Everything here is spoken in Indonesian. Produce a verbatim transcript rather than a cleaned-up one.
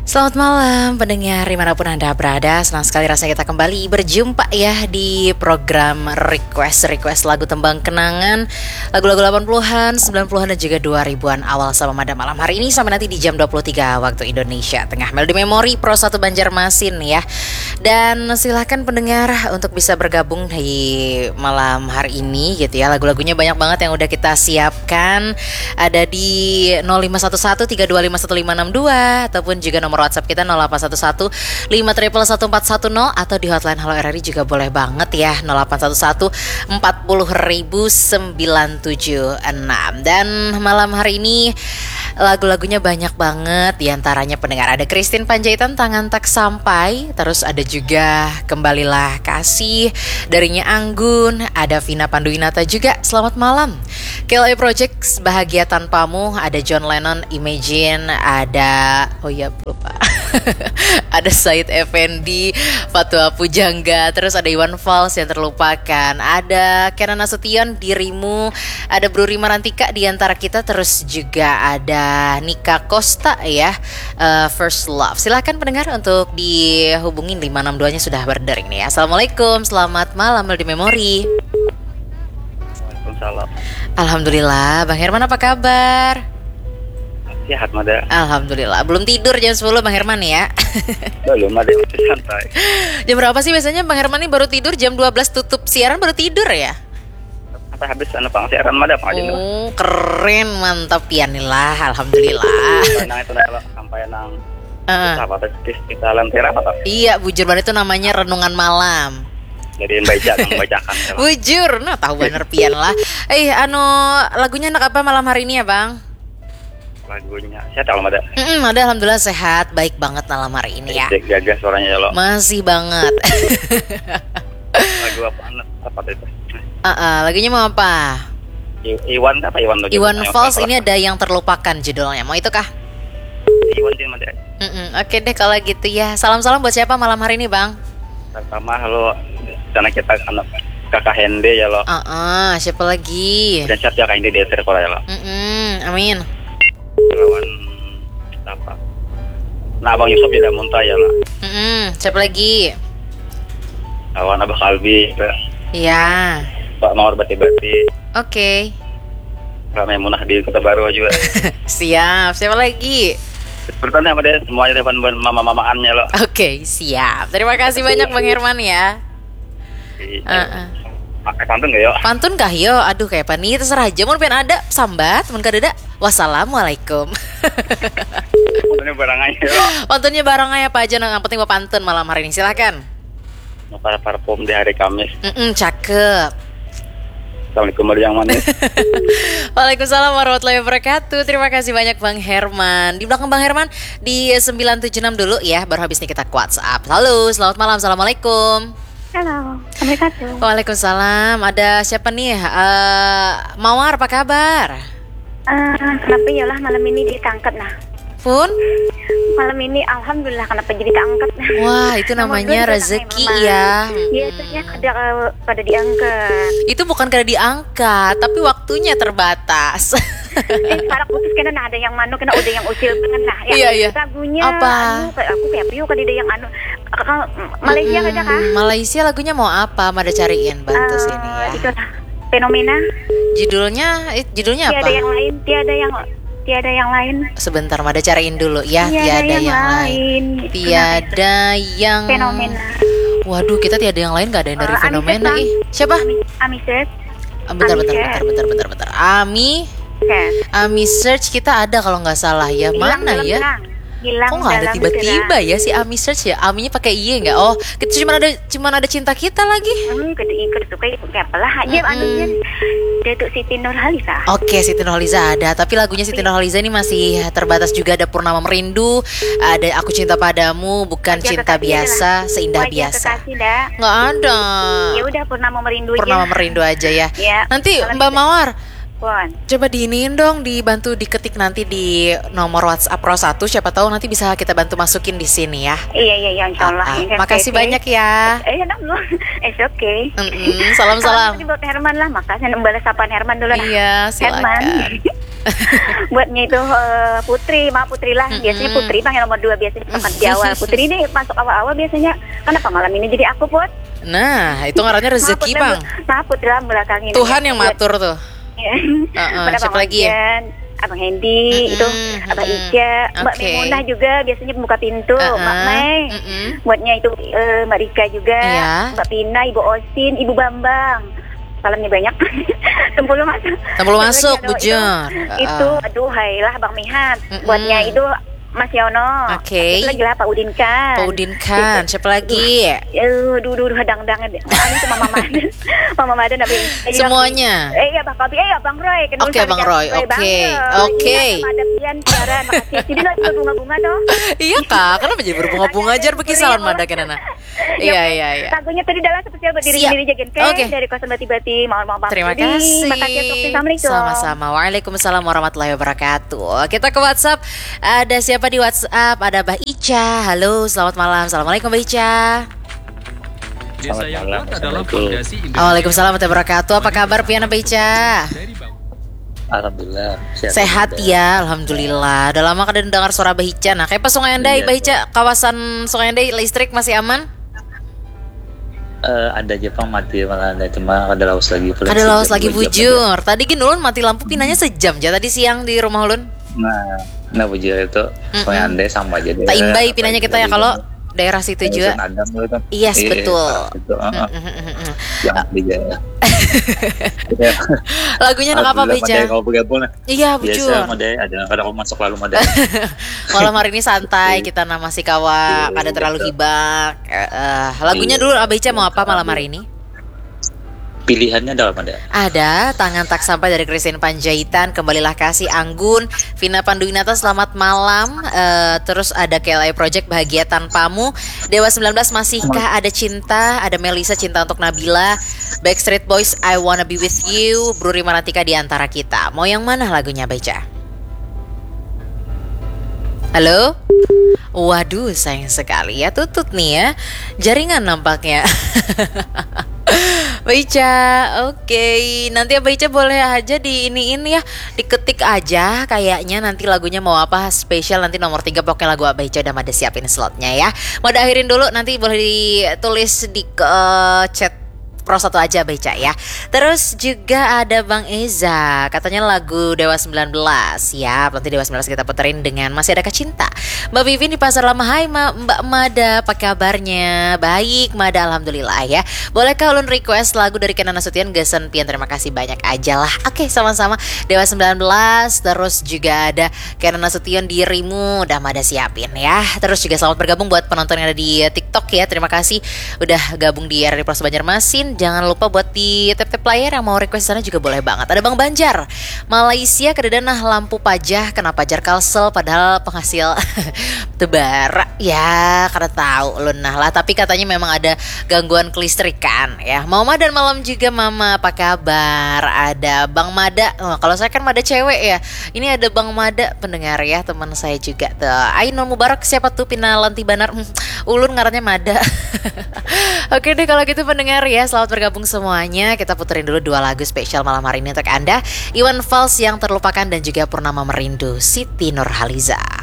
Selamat malam pendengar dimanapun Anda berada. Senang sekali rasanya kita kembali berjumpa ya di program Request Request lagu tembang kenangan, lagu-lagu delapan puluhan, sembilan puluhan dan juga dua ribuan awal sama Mada malam hari ini sampai nanti di jam dua puluh tiga waktu Indonesia Tengah. Melodi Memori Pro satu Banjarmasin ya. Dan silahkan pendengar untuk bisa bergabung di malam hari ini gitu ya. Lagu-lagunya banyak banget yang udah kita siapkan. Ada di nol lima satu satu tiga dua lima satu lima enam dua ataupun juga nomor WhatsApp kita nol delapan satu satu lima triple satu empat satu nol atau di hotline Halo R R I juga boleh banget ya nol delapan satu satu empat nol nol sembilan tujuh enam. Dan malam hari ini lagu-lagunya banyak banget, diantaranya pendengar ada Christine Panjaitan Tangan Tak Sampai, terus ada juga Kembalilah Kasih darinya Anggun, ada Vina Panduwinata juga Selamat Malam, K L A Project Bahagia Tanpamu, ada John Lennon Imagine, ada oh ya lupa ada Said Effendi Fatwa Pujangga, terus ada Iwan Fals Yang Terlupakan, ada Kenan Nasution Dirimu, ada Bro Rima Rantika Di Antara Kita, terus juga ada Nika Costa ya, uh, First Love. Silahkan pendengar untuk dihubungin lima enam dua nya sudah berdering nih ya. Assalamualaikum, selamat malam Melodi Memori. Waalaikumsalam. Alhamdulillah, Bang Herman apa kabar? Sehat Mada. Alhamdulillah. Belum tidur jam sepuluh Bang Herman ya? Belum, ada masih santai. Jam berapa sih biasanya Bang Herman ini baru tidur? Jam dua belas tutup siaran baru tidur ya? Sampai habis anu Bang siaran Mada Bang. Oh, keren, mantap pianilah. Alhamdulillah. Nang itu nang sampai nang Uh. sahabat kita lentera apa? Iya, bujur banget itu namanya renungan malam. Jadiin baca nang bacakan. Bujur, nah tahu bener pian lah. Eh, anu lagunya enak apa malam hari ini ya Bang? Lagunya sehat kalau Mada. Mm-mm, ada alhamdulillah sehat, baik banget malam hari ini ya. Gagah suaranya ya lo. Masih banget. Lagu apa apa itu? Uh, uh, lagunya mau apa? I- Iwan apa Iwan lagi? Iwan Fals ini ada Yang Terlupakan judulnya. Mau itu kah? Iwan din Mada. Mm-mm, oke deh kalau gitu ya. Salam-salam buat siapa malam hari ini Bang? Pertama halo karena kita anak Kakak Hende ya lo. Uh, uh, siapa lagi? Dan siap ya Kakak Hende di sekolah ya lo. Mm-mm, amin. Lawan apa? Nah Abang Yusuf tidak muntah ya lo. Mm-mm, siapa lagi? Lawan Abah Kalbi ya. Iya. Pak Mawar Bati-Bati. Oke. Ramai Munah di Kota Baru juga. Siap. Siapa lagi? Bertanya sama dia semuanya depan mama-mamaannya lo. Oke, siap. Terima kasih banyak Bang Herman ya. Uh-uh. Pakai pantun gak yo? Pantun kah yo? Aduh kayak apa nih? Terserah aja. Mau pengen ada sambat, mun kadada. Wassalamualaikum. Pantunnya barang aja yo. Pantunnya barang aja apa aja, yang penting mau pantun malam hari ini. Silakan. Para parfum di hari Kamis. Mm-mm, cakep. Assalamualaikum warahmatullahi wabarakatuh. Waalaikumsalam warahmatullahi wabarakatuh. Terima kasih banyak Bang Herman. Di belakang Bang Herman di sembilan tujuh enam dulu ya. Baru habis nih kita ke WhatsApp. Halo, selamat malam. Assalamualaikum. Halo, Assalamualaikum. Waalaikumsalam. Ada siapa nih? Uh, Mawar, apa kabar? Uh, kenapa ya lah malam ini ditangkap nah? Pun? Malam ini alhamdulillah kenapa jadi diangkat nah? Wah, itu namanya rezeki ya. Biasanya kada pada diangkat. Itu bukan kada diangkat, tapi waktunya terbatas. Eh, sekarang khusus kena nah, ada yang mano kena udah yang usil banget nah. Yang iya, iya. Lagunya apa? Anu, kayak aku kayak piu kada ada yang anu. Kakak Malaysia hmm, kada kah? Malaysia lagunya mau apa? Mada cariin bantu Uh, sini ya. Itu lah. Fenomena. Judulnya, eh, judulnya apa? Tiada yang lain, tiada yang tiada yang lain. Sebentar, Mada cariin dulu ya. Tiada, Tiada yang, yang lain. lain. Tiada yang. Fenomena. Waduh, kita tiada yang lain, gak ada yang dari Uh, fenomena ih. Siapa? Amiset. Ah, bentar, bentar, Amiset. bentar, bentar, bentar, bentar. Ami, Yes. Ami search kita ada kalau nggak salah ya. Hilang Mana dalam ya? terang. Hilang Kok nggak ada dalam tiba-tiba terang. ya si Ami search ya? Aminya pakai iye nggak? Oh, kita cuma ada cuma ada cinta kita lagi. Hmm, kada ikut suka kayak apalah aja Mm-mm. anunya. Datuk Siti Nurhaliza. Oke, Siti Nurhaliza ada, tapi lagunya Siti Nurhaliza ini masih terbatas juga. Ada Purnama Merindu, ada Aku Cinta Padamu, Bukan Wajah Cinta Kekasih Biasa, Seindah Wajah Biasa. Kekasih dah. Nggak ada. Ya udah Purnama Merindu aja. Purnama Merindu aja ya. Ya. Nanti kalau Mbak gitu. Mawar, Pon. Coba diiniin dong, dibantu diketik nanti di nomor WhatsApp Pro satu, siapa tahu nanti bisa kita bantu masukin di sini ya. Iya iya iya insyaallah. Ah, ah. Iya, Makasih oke, oke. banyak ya. Eh ya dong. It's okay. Mm-mm, salam-salam. Kalau buat Herman lah, makasih membalas sapaan Herman dulu nah. Iya, silakan. Herman. Buatnya itu uh, Putri, maaf Putri lah. Biasanya Mm-mm. Putri panggil nomor dua biasanya tempat di awal. Putri ini masuk awal-awal biasanya. Kenapa malam ini jadi aku, Put? Nah, itu ngarannya rezeki, Maaf, Bang. Putri, maaf Putri lah belakang ini. Tuhan yang matur tuh. Iya. Uh-uh, Pada siapa Bang lagi ya? Ojan, Abang Hendy, Mm-mm, itu Abang mm-mm. Ica, Mbak Oke. Mimunah juga biasanya pembuka pintu, Uh-uh, Mbak Mei, mm-mm. buatnya itu eh, Mbak Rika juga, Iya. Mbak Pina, Ibu Osin, Ibu Bambang. Salamnya banyak. Tempulu masuk. Tempulu masuk, Itu- Bujur. Itu, itu aduh hailah Bang Mihat. Mm-mm. Buatnya itu Mas Yono. Oke. Itu lagi lah Pak Udin kan. Pak Udin kan, siapa lagi? Eh, duh, duh, duh, hadang-dang. Anu itu Mama Madan. Mama Madan apa ini? Semuanya. Eh, ya Bang Kabi, eh, ya Bang Roy. Kenal Oke, sama Bang Bang Roy. Bang Oke, Roy. oke. Iya, sama ada Pian, Tiara, makasih. Jadi lagi berbunga-bunga toh. Iya kak, kenapa jadi berbunga-bunga jar bekisalan mada kenana? Iya iya iya. Lagunya tadi dalam spesial buat diri Siap. sendiri jagain ke Oke. dari kosan bati-bati. Mohon maaf Bang Terima Budi. kasih. Makasih untuk Assalamualaikum. Sama-sama. Waalaikumsalam warahmatullahi wabarakatuh. Kita ke WhatsApp. Ada siapa di WhatsApp? Ada Mbak Ica. Halo, selamat malam. Assalamualaikum Mbak Ica. Desa Selamat yang malam, kuat adalah Assalamualaikum. fondasi Indonesia. Waalaikumsalam warahmatullahi wabarakatuh. Apa kabar Piana Mbak Ica? Dari bawah. Alhamdulillah. Sehat ya, alhamdulillah. Udah lama kan dengar suara Mbak Ica. Nah, kayak pas Sungai Andai, Iya, Mbak Ica, kawasan Sungai Andai listrik masih aman? Eh, ada Jepang mati malah ada cuma ada laos lagi. Full Ada sejam, laos lagi dua jam bujur. Tadi gini ulun mati lampu pinanya sejam aja tadi siang di rumah ulun. aja. Nah, nah bujur itu Mm-mm. soalnya andai sama aja. Tak imbai pinanya kita ya kalau daerah situ juga. Yes, betul. Yang tiga. Lagunya enak apa Mbak Ica? Kalau bergabung lah. Iya Biasa bujur. mode ada kadang aku masuk lalu mode. Malam hari ini santai kita nama si kawa, kada terlalu hibak. Eh, eh, lagunya dulu Mbak Ica mau apa malam hari ini? Pilihannya dalam mode. Ada Tangan Tak Sampai dari Christine Panjaitan, Kembalilah Kasih Anggun, Vina Panduwinata Selamat Malam, eh, terus ada K L I Project Bahagia Tanpamu, Dewa sembilan belas Masihkah Ada Cinta, ada Melisa Cinta Untuk Nabila, Backstreet Boys I Wanna Be With You, Bruri Maratika Di Antara Kita. Mau yang mana lagunya Baca? Halo? Waduh sayang sekali ya, tutut nih ya jaringan nampaknya. Mbak Ica, oke. Nanti Mbak Ica boleh aja di iniin ya, diketik aja kayaknya nanti lagunya mau apa spesial, nanti nomor tiga pokoknya lagu Mbak Ica udah ada siapin slotnya ya. Mau akhirin dulu, nanti boleh ditulis di uh, chat Pro satu aja Beca ya. Terus juga ada Bang Eza, katanya lagu Dewa sembilan belas. Ya, nanti Dewa sembilan belas kita puterin dengan Masih Adakah Cinta. Mbak Vivin di Pasar Lama. Hai Ma, Mbak Mada, apa kabarnya? Baik Mada, alhamdulillah ya. Bolehkah ulun request lagu dari Kenan Nasution Gesen Pian? Terima kasih banyak aja lah. Oke, sama-sama. Dewa sembilan belas. Terus juga ada Kenan Nasution Dirimu, udah Mada siapin ya. Terus juga selamat bergabung buat penonton yang ada di TikTok ya. Terima kasih udah gabung di R R Plus Banjarmasin. Jangan lupa buat di tap-tap player yang mau request sana juga boleh banget. Ada Bang Banjar, Malaysia kededanah lampu pajah kena pajar kalsel padahal penghasil tebara. Ya, karena tahu lu nah lah. Tapi katanya memang ada gangguan kelistrikan ya. Mama dan malam juga Mama, apa kabar? Ada Bang Mada. Oh, kalau saya kan Mada cewek ya. Ini ada Bang Mada pendengar ya, teman saya juga tuh. Ainul Mubarak, siapa tuh Pina Lanti Banar? Hmm, ulun ngarannya Mada. Oke deh kalau gitu pendengar ya, selamat bergabung semuanya. Kita puterin dulu dua lagu spesial malam hari ini untuk Anda. Iwan Fals Yang Terlupakan dan juga Purnama Merindu Siti Nurhaliza.